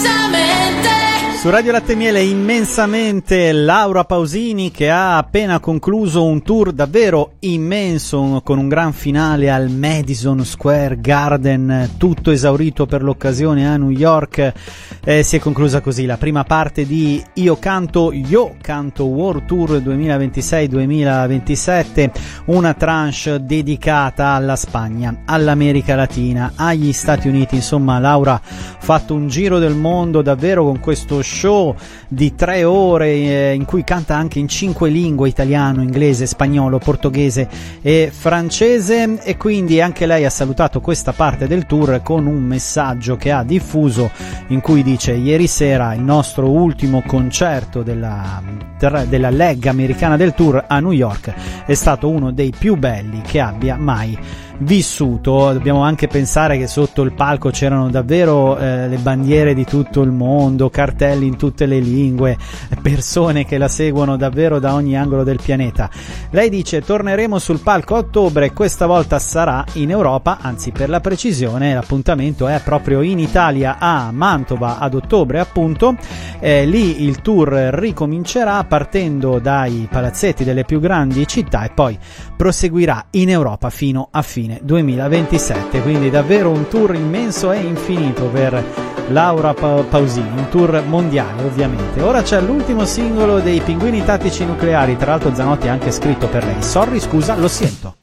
Su Radio Latte e Miele immensamente Laura Pausini, che ha appena concluso un tour davvero immenso con un gran finale al Madison Square Garden, tutto esaurito per l'occasione a New York. Si è conclusa così la prima parte di Io Canto World Tour 2026-2027, una tranche dedicata alla Spagna, all'America Latina, agli Stati Uniti. Insomma, Laura ha fatto un giro del mondo davvero con questo show di 3 ore in cui canta anche in 5 lingue: italiano, inglese, spagnolo, portoghese e francese, e quindi anche lei ha salutato questa parte del tour con un messaggio che ha diffuso in cui dice: ieri sera il nostro ultimo concerto della leg americana del tour a New York è stato uno dei più belli che abbia mai vissuto. Dobbiamo anche pensare che sotto il palco c'erano davvero le bandiere di tutto il mondo, cartelli in tutte le lingue, persone che la seguono davvero da ogni angolo del pianeta. Lei dice: torneremo sul palco a ottobre, questa volta sarà in Europa, anzi per la precisione l'appuntamento è proprio in Italia, a Mantova, ad ottobre appunto. Lì il tour ricomincerà partendo dai palazzetti delle più grandi città e poi proseguirà in Europa fino a fine 2027, quindi davvero un tour immenso e infinito per Laura Pausini, un tour mondiale ovviamente. Ora c'è l'ultimo singolo dei Pinguini Tattici Nucleari, tra l'altro Zanotti ha anche scritto per lei: sorry, scusa, lo sento.